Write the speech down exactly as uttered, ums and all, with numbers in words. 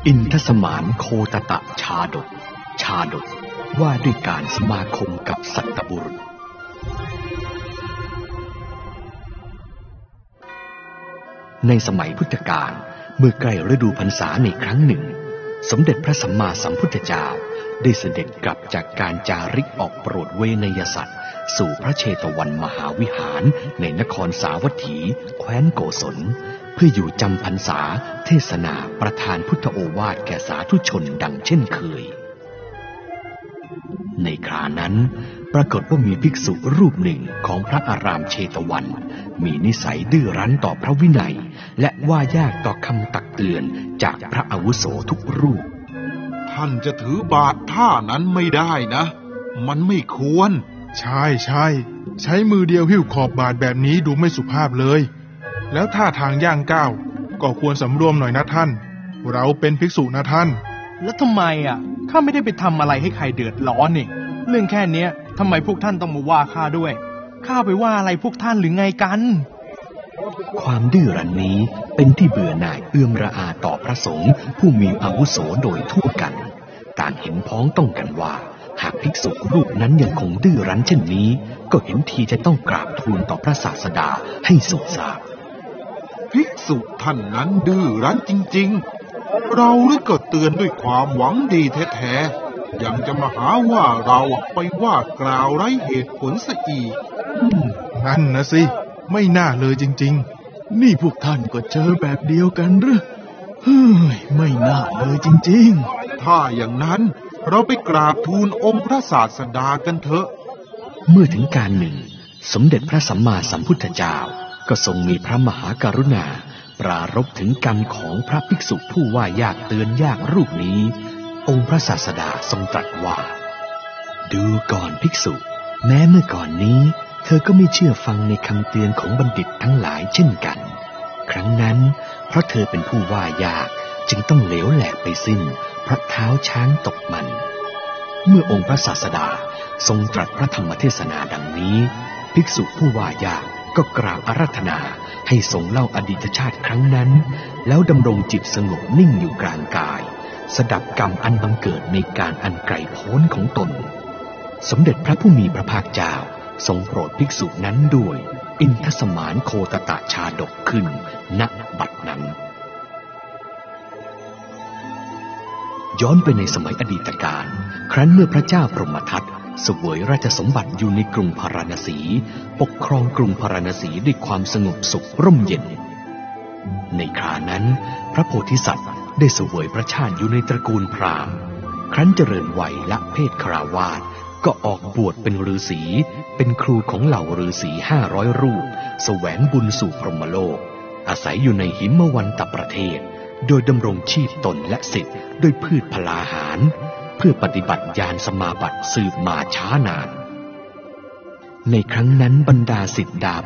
อินทสมานโคตตะชาดกชาดกว่าด้วยการสมาคมกับสัตบุรุษในสมัยพุทธกาลเมื่อใกล้ฤดูพรรษาในครั้งหนึ่งสมเด็จพระสัมมาสัมพุทธเจ้าได้เสด็จกลับจากการจาริกออกโปรดเวนยสัตว์สู่พระเชตวันมหาวิหารในนครสาวัตถีแคว้นโกศลเพื่ออยู่จำพรรษาเทศนาประทานพุทธโอวาทแก่สาธุชนดังเช่นเคยในครานั้นปรากฏว่ามีภิกษุรูปหนึ่งของพระอารามเชตวันมีนิสัยดื้อรั้นต่อพระวินัยและว่ายากต่อคำตักเตือนจากพระอาวุโสทุกรูปท่านจะถือบาตรท่านั้นไม่ได้นะมันไม่ควรใช่ใช่ใช้มือเดียวหิ้วขอบบาตรแบบนี้ดูไม่สุภาพเลยแล้วท่าทางย่างก้าวก็ควรสำรวมหน่อยนะท่านเราเป็นภิกษุนะท่านแล้วทำไมอ่ะข้าไม่ได้ไปทำอะไรให้ใครเดือดร้อนนี่เรื่องแค่เนี้ยทำไมพวกท่านต้องมาว่าข้าด้วยข้าไปว่าอะไรพวกท่านหรือไงกันความดื้อรั้นนี้เป็นที่เบื่อหน่ายเอื้อมระอาต่อพระสงฆ์ผู้มีอาวุโสโดยทั่วกันต่างเห็นพ้องต้องกันว่าหากภิกษุรูปนั้นยังคงดื้อรั้นเช่นนี้ก็เห็นทีจะต้องกราบทูลต่อพระศาสดาให้ทรงทราบภิกษุท่านนั้นดื้อรั้นจริงๆเราหรือก็เตือนด้วยความหวังดีแท้ๆยังจะมาหาว่าเราไปว่ากล่าวไร้เหตุผลซะอีกนั่นนะสิไม่น่าเลยจริงๆนี่พวกท่านก็เจอแบบเดียวกันหรือเฮ้ยไม่น่าเลยจริงๆถ้าอย่างนั้นเราไปกราบทูลองค์พระศาสดากันเถอะเมื่อถึงการหนึ่งสมเด็จพระสัมมาสัมพุทธเจ้าก็ทรงมีพระมหากรุณาปรารภถึงกรรมของพระภิกษุผู้ว่ายากเตือนยากรูปนี้องค์พระศาสดาทรงตรัสว่าดูก่อนภิกษุแม้เมื่อก่อนนี้เธอก็ไม่เชื่อฟังในคำเตือนของบัณฑิตทั้งหลายเช่นกันครั้งนั้นเพราะเธอเป็นผู้ว่ายากจึงต้องเหลวแหลกไปสิ้นเพราะเท้าช้างตกมันเมื่อองค์พระศาสดาทรงตรัสพระธรรมเทศนาดังนี้ภิกษุผู้ว่ายากก็กราบอาราธนาให้ทรงเล่าอดีตชาติครั้งนั้นแล้วดำรงจิตสงบนิ่งอยู่กลางกายสดับกรรมอันบังเกิดในการอันไกลโพ้นของตนสมเด็จพระผู้มีพระภาคเจ้าทรงโปรดภิกษุนั้นด้วยอินทสมานโคตตะชาดกขึ้นณบัดนั้นย้อนไปในสมัยอดีตกาลครั้นเมื่อพระเจ้าพรหมทัตเสวยราชสมบัติอยู่ในกรุงพาราณสีปกครองกรุงพาราณสีด้วยความสงบสุขร่มเย็นในครานั้นพระโพธิสัตว์ได้เสวยพระชาติอยู่ในตระกูลพราหมณ์ครั้นเจริญวัยละเพศคราวาสก็ออกบวชเป็นฤาษีเป็นครูของเหล่าฤาษีห้าร้อยรูปแสวงบุญสู่พรหมโลกอาศัยอยู่ในหิมวันตประเทศโดยดำรงชีพตนและศิษย์ด้วยพืชพลาหารเพื่อปฏิบัติญาณสมาบัติสืบมาช้านานในครั้งนั้นบรรดาศิษย์ดา